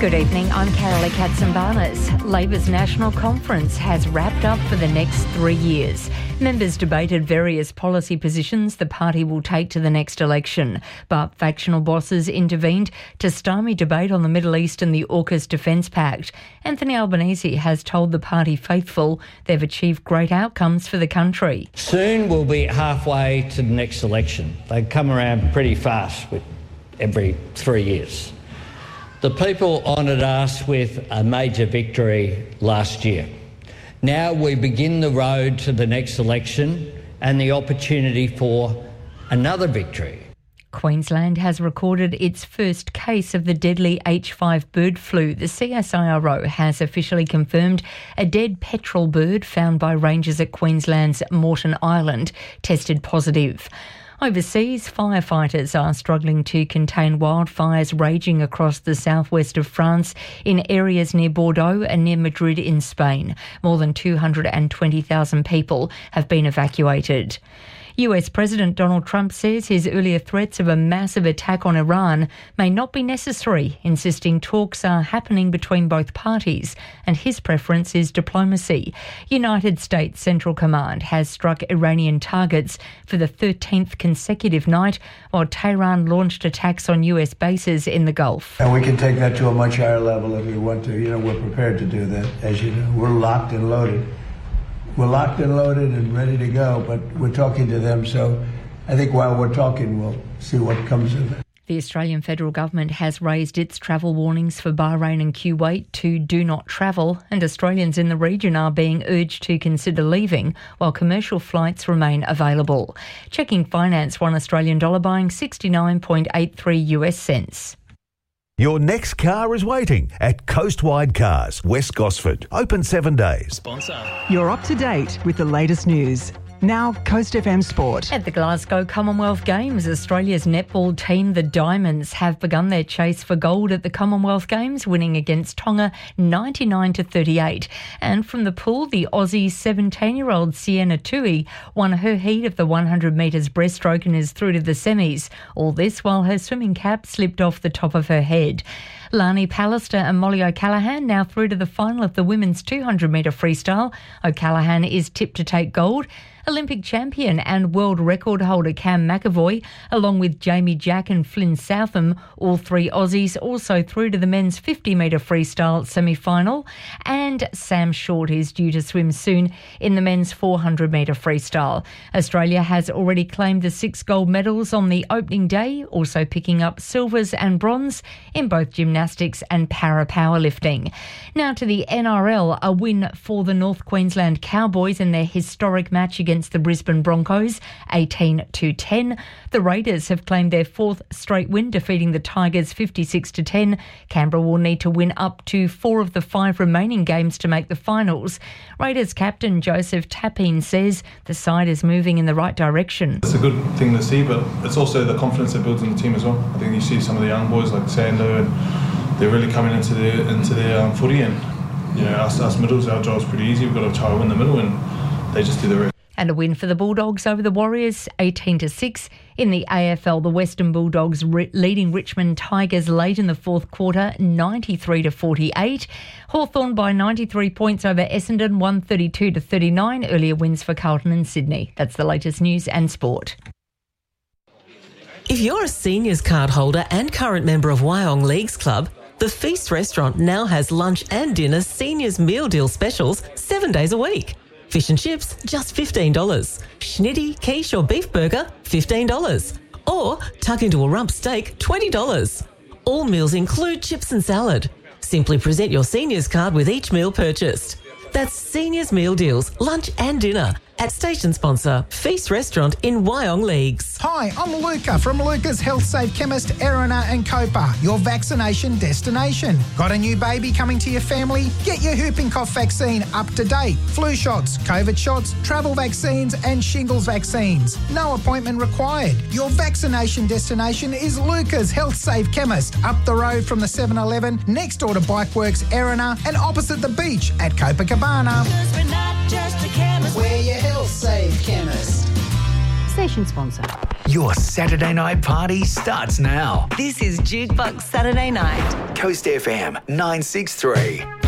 Good evening, I'm Carolee Katsambanis. Labor's National Conference has wrapped up for the next 3 years. Members debated various policy positions the party will take to the next election, but factional bosses intervened to stymie debate on the Middle East and the AUKUS Defence Pact. Anthony Albanese has told the party faithful they've achieved great outcomes for the country. Soon we'll be halfway to the next election. They come around pretty fast with every 3 years. The people honoured us with a major victory last year. Now we begin the road to the next election and the opportunity for another victory. Queensland has recorded its first case of the deadly H5 bird flu. The CSIRO has officially confirmed a dead petrel bird found by rangers at Queensland's Moreton Island tested positive. Overseas, firefighters are struggling to contain wildfires raging across the southwest of France in areas near Bordeaux and near Madrid in Spain. More than 220,000 people have been evacuated. US President Donald Trump says his earlier threats of a massive attack on Iran may not be necessary, insisting talks are happening between both parties, and his preference is diplomacy. United States Central Command has struck Iranian targets for the 13th consecutive night, while Tehran launched attacks on US bases in the Gulf. And we can take that to a much higher level if we want to. We're prepared to do that, as you know. We're locked and loaded. We're locked and loaded and ready to go, but we're talking to them, so I think while we're talking, we'll see what comes of it. The Australian federal government has raised its travel warnings for Bahrain and Kuwait to do not travel, and Australians in the region are being urged to consider leaving while commercial flights remain available. Checking finance, $1 Australian dollar buying 69.83 US cents. Your next car is waiting at Coastwide Cars, West Gosford. Open 7 days. Sponsor. You're up to date with the latest news. Now, Coast FM Sport. At the Glasgow Commonwealth Games, Australia's netball team, the Diamonds, have begun their chase for gold at the Commonwealth Games, winning against Tonga 99-38. And from the pool, the Aussie 17-year-old Sienna Tui won her heat of the 100 metres breaststroke and is through to the semis. All this while her swimming cap slipped off the top of her head. Lani Pallister and Molly O'Callaghan now through to the final of the women's 200-metre freestyle. O'Callaghan is tipped to take gold. Olympic champion and world record holder Cam McAvoy, along with Jamie Jack and Flynn Southam, all three Aussies, also through to the men's 50-metre freestyle semi-final. And Sam Short is due to swim soon in the men's 400-metre freestyle. Australia has already claimed the 6 gold medals on the opening day, also picking up silvers and bronze in both gymnastics and para-powerlifting. Now to the NRL, a win for the North Queensland Cowboys in their historic match against the Brisbane Broncos, 18-10. The Raiders have claimed their 4th straight win, defeating the Tigers 56-10. Canberra will need to win up to 4 of the 5 remaining games to make the finals. Raiders captain Joseph Tapine says the side is moving in the right direction. It's a good thing to see, but it's also the confidence that builds in the team as well. I think you see some of the young boys like Sando, and they're really coming into their footy, and us middles, our job's pretty easy. We've got to try to win the middle, and they just do the rest. And a win for the Bulldogs over the Warriors, 18-6. In the AFL, the Western Bulldogs leading Richmond Tigers late in the fourth quarter, 93-48. Hawthorn by 93 points over Essendon, 132-39. Earlier wins for Carlton and Sydney. That's the latest news and sport. If you're a seniors card holder and current member of Wyong Leagues Club, the Feast restaurant now has lunch and dinner seniors meal deal specials 7 days a week. Fish and chips, just $15. Schnitty, quiche or beef burger, $15. Or tuck into a rump steak, $20. All meals include chips and salad. Simply present your seniors card with each meal purchased. That's seniors meal deals, lunch and dinner at station sponsor Feast Restaurant in Wyong Leagues. Hi, I'm Luca from Luca's Health Safe Chemist, Erina and Copa, your vaccination destination. Got a new baby coming to your family? Get your whooping cough vaccine up to date. Flu shots, COVID shots, travel vaccines and shingles vaccines. No appointment required. Your vaccination destination is Luca's Health Safe Chemist, up the road from the 7-Eleven, next door to Bikeworks, Erina, and opposite the beach at Copacabana. We're not just a chemist, we're your Health Safe Chemist. station sponsor. Your Saturday night party starts now. This is Jukebox Saturday Night. Coast FM 963.